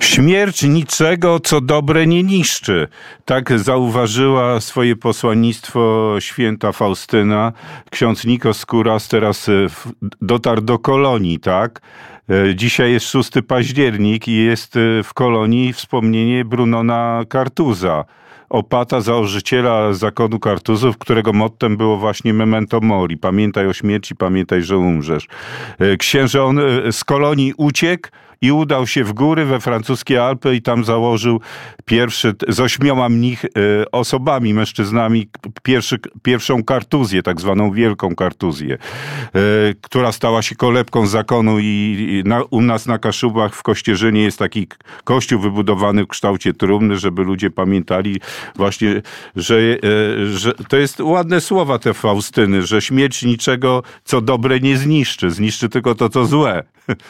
Śmierć niczego, co dobre nie niszczy. Tak zauważyła swoje posłannictwo święta Faustyna. Ksiądz Nikos Skóras teraz dotarł do Kolonii, tak? Dzisiaj jest 6 październik i jest w Kolonii wspomnienie Brunona Kartuza, opata, założyciela zakonu Kartuzów, którego mottem było właśnie memento mori. Pamiętaj o śmierci, pamiętaj, że umrzesz. Księże, on z Kolonii uciekł i udał się w góry we francuskie Alpy i tam założył pierwszy, z 8 osobami, mężczyznami, pierwszą kartuzję, tak zwaną Wielką Kartuzję, która stała się kolebką zakonu i u nas na Kaszubach w Kościerzynie jest taki kościół wybudowany w kształcie trumny, żeby ludzie pamiętali właśnie, że to jest ładne słowa te Faustyny, że śmierć niczego, co dobre nie zniszczy. Zniszczy tylko to, co złe.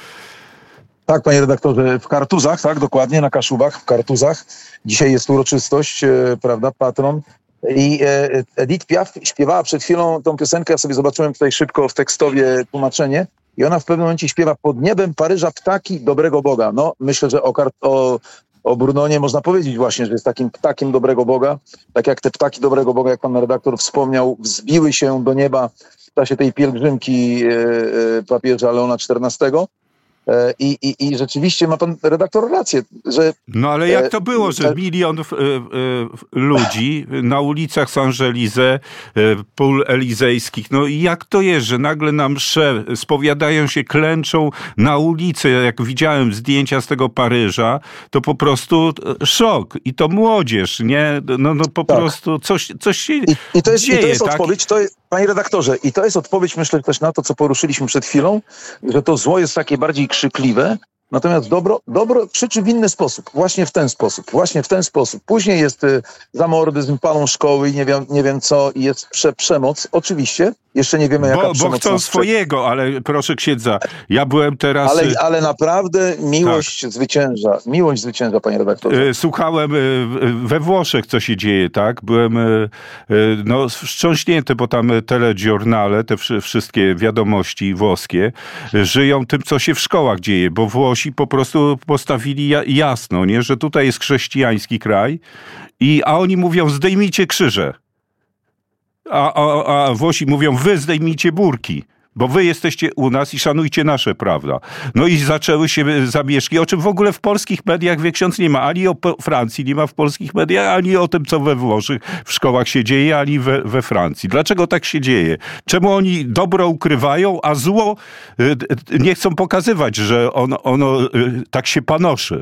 Tak, panie redaktorze, w Kartuzach, tak, dokładnie, na Kaszubach, w Kartuzach. Dzisiaj jest uroczystość, prawda, patron. I Edith Piaf śpiewała przed chwilą tą piosenkę, ja sobie zobaczyłem tutaj szybko w tekstowie tłumaczenie i ona w pewnym momencie śpiewa: pod niebem Paryża ptaki dobrego Boga. No, myślę, że o Brunonie można powiedzieć właśnie, że jest takim ptakiem dobrego Boga. Tak jak te ptaki dobrego Boga, jak pan redaktor wspomniał, wzbiły się do nieba w czasie tej pielgrzymki papieża Leona XIV. I rzeczywiście ma pan redaktor rację, że... No ale jak to było, że 1 milion ludzi na ulicach Saint-Élysées, pól elizejskich, no i jak to jest, że nagle na msze spowiadają się, klęczą na ulicy, jak widziałem zdjęcia z tego Paryża, to po prostu szok. I to młodzież, nie? No po tak. prostu coś się dzieje. I to jest tak? Odpowiedź, panie redaktorze, i to jest odpowiedź, myślę, też na to, co poruszyliśmy przed chwilą, że to zło jest takie bardziej krzykliwe, natomiast dobro krzyczy w inny sposób. Właśnie w ten sposób. Później jest zamordyzm, palą szkoły i nie wiem co, i jest przemoc. Oczywiście, jeszcze nie wiemy jaka przemoc. Bo chcą swojego, ale proszę księdza, ja byłem teraz... Ale naprawdę miłość zwycięża. Miłość zwycięża, panie redaktorze. Słuchałem we Włoszech, co się dzieje, tak? Byłem wstrząśnięty, bo tam telegiornale, te wszystkie wiadomości włoskie, żyją tym, co się w szkołach dzieje, bo Włosi po prostu postawili jasno, nie? Że tutaj jest chrześcijański kraj, a oni mówią: zdejmijcie krzyże. A Włosi mówią: wy zdejmijcie burki, bo wy jesteście u nas i szanujcie nasze prawa. No i zaczęły się zamieszki, o czym w ogóle w polskich mediach, wie ksiądz, nie ma. Ani o Francji nie ma w polskich mediach, ani o tym, co we Włoszech w szkołach się dzieje, ani we Francji. Dlaczego tak się dzieje? Czemu oni dobro ukrywają, a zło nie chcą pokazywać, że ono tak się panoszy?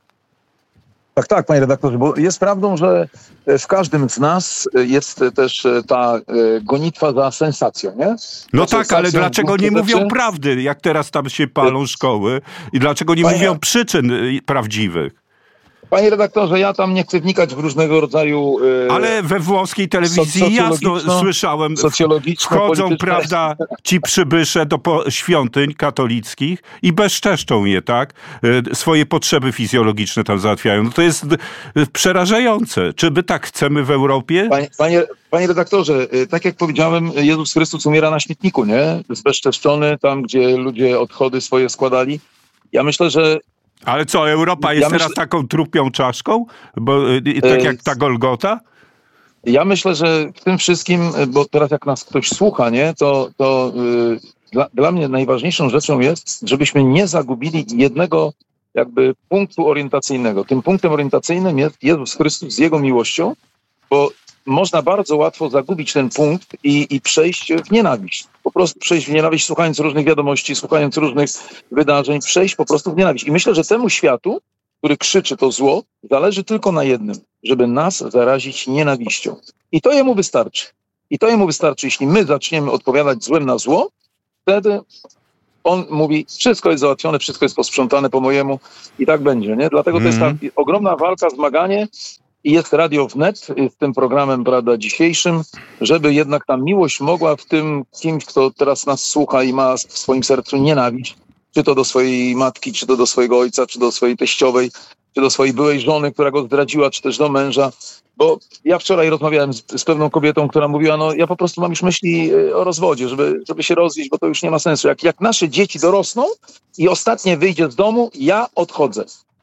Tak, panie redaktorze, bo jest prawdą, że w każdym z nas jest też ta gonitwa za sensacją, nie? No tak, ale dlaczego nie mówią prawdy, jak teraz tam się palą szkoły i dlaczego nie mówią przyczyn prawdziwych? Panie redaktorze, ja tam nie chcę wnikać w różnego rodzaju... Ale we włoskiej telewizji jasno słyszałem, wchodzą, prawda, ci przybysze do świątyń katolickich i bezczeszczą je, tak? Swoje potrzeby fizjologiczne tam załatwiają. No to jest przerażające. Czy my tak chcemy w Europie? Panie redaktorze, tak jak powiedziałem, Jezus Chrystus umiera na śmietniku, nie? Zbezczeszczony, tam gdzie ludzie odchody swoje składali. Ja myślę, że... Ale co, Europa jest teraz taką trupią czaszką? Tak jak ta Golgota? Ja myślę, że w tym wszystkim, bo teraz jak nas ktoś słucha, nie, to dla mnie najważniejszą rzeczą jest, żebyśmy nie zagubili jednego jakby punktu orientacyjnego. Tym punktem orientacyjnym jest Jezus Chrystus z Jego miłością, bo można bardzo łatwo zagubić ten punkt i przejść w nienawiść. Po prostu przejść w nienawiść, słuchając różnych wiadomości, słuchając różnych wydarzeń, przejść po prostu w nienawiść. I myślę, że temu światu, który krzyczy to zło, zależy tylko na jednym, żeby nas zarazić nienawiścią. I to jemu wystarczy. Jeśli my zaczniemy odpowiadać złem na zło, wtedy on mówi: wszystko jest załatwione, wszystko jest posprzątane po mojemu i tak będzie, nie? Dlatego to jest ta ogromna walka, zmaganie. I jest Radio Wnet z tym programem, prawda, dzisiejszym, żeby jednak ta miłość mogła w tym kimś, kto teraz nas słucha i ma w swoim sercu nienawiść, czy to do swojej matki, czy to do swojego ojca, czy do swojej teściowej, czy do swojej byłej żony, która go zdradziła, czy też do męża. Bo ja wczoraj rozmawiałem z pewną kobietą, która mówiła: no ja po prostu mam już myśli o rozwodzie, żeby się rozwieść, bo to już nie ma sensu. Jak nasze dzieci dorosną i ostatnie wyjdzie z domu, ja odchodzę.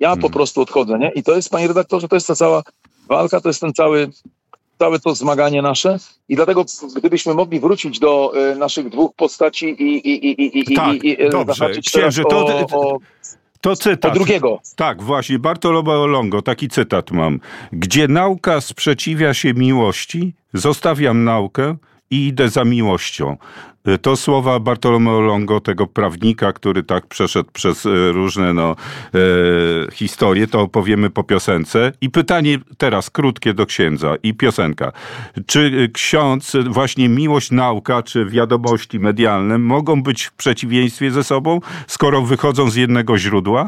Ja po prostu odchodzę, nie? I to jest, panie redaktorze, to jest ta cała walka, to jest ten całe to zmaganie nasze i dlatego gdybyśmy mogli wrócić do naszych dwóch postaci i dobrze. zahaczyć teraz to cytat. o drugiego. Tak, właśnie, Bartolomeo Longo, taki cytat mam. Gdzie nauka sprzeciwia się miłości, zostawiam naukę i idę za miłością. To słowa Bartolomeo Longo, tego prawnika, który tak przeszedł przez różne historie, to opowiemy po piosence. I pytanie teraz krótkie do księdza i piosenka. Czy ksiądz, właśnie miłość, nauka, czy wiadomości medialne mogą być w przeciwieństwie ze sobą, skoro wychodzą z jednego źródła?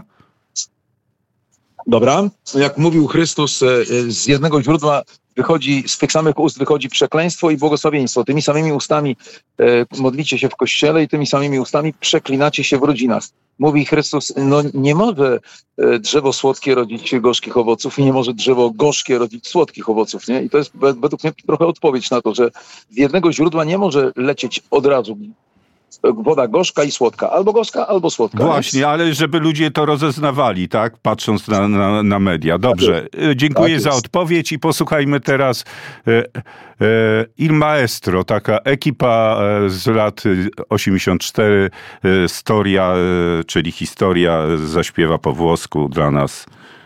Dobra, jak mówił Chrystus, z jednego źródła wychodzi, z tych samych ust wychodzi przekleństwo i błogosławieństwo. Tymi samymi ustami modlicie się w kościele i tymi samymi ustami przeklinacie się w rodzinach. Mówi Chrystus, no nie może drzewo słodkie rodzić gorzkich owoców i nie może drzewo gorzkie rodzić słodkich owoców, nie? I to jest według mnie trochę odpowiedź na to, że z jednego źródła nie może lecieć od razu woda gorzka i słodka. Albo gorzka, albo słodka. Właśnie, ale żeby ludzie to rozeznawali, tak? Patrząc na media. Dobrze, dziękuję za odpowiedź i posłuchajmy teraz Il Maestro, taka ekipa z lat 84, Storia, czyli historia, zaśpiewa po włosku dla nas.